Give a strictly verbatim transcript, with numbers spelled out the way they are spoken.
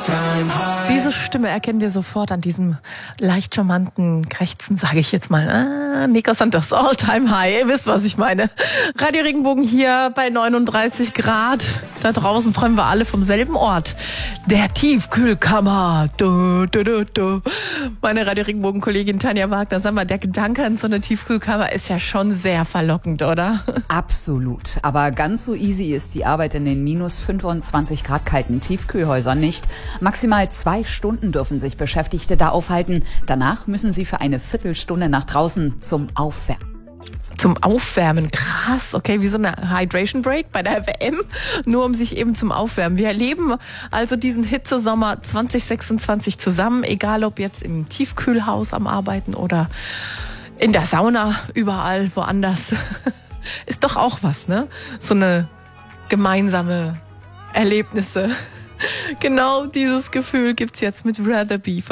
Diese Stimme erkennen wir sofort an diesem leicht charmanten Krächzen, sage ich jetzt mal. Ah, Nico Santos, All Time High. Ihr wisst, was ich meine. Radio Regenbogen hier bei neununddreißig Grad. Da draußen träumen wir alle vom selben Ort. Der Tiefkühlkammer. Du, du, du, du. Meine Radio Regenbogen-Kollegin Tanja Wagner, sag mal, der Gedanke an so eine Tiefkühlkammer ist ja schon sehr verlockend, oder? Absolut. Aber ganz so easy ist die Arbeit in den minus fünfundzwanzig Grad kalten Tiefkühlhäusern nicht. Maximal zwei Stunden dürfen sich Beschäftigte da aufhalten. Danach müssen sie für eine Viertelstunde nach draußen zum Aufwärmen. Zum Aufwärmen, krass, okay, wie so eine Hydration Break bei der W M, nur um sich eben zum Aufwärmen. Wir erleben also diesen Hitzesommer zwanzig sechsundzwanzig zusammen, egal ob jetzt im Tiefkühlhaus am Arbeiten oder in der Sauna, überall woanders. Ist doch auch was, ne? So eine gemeinsame Erlebnisse. Genau dieses Gefühl gibt's jetzt mit Rather Be von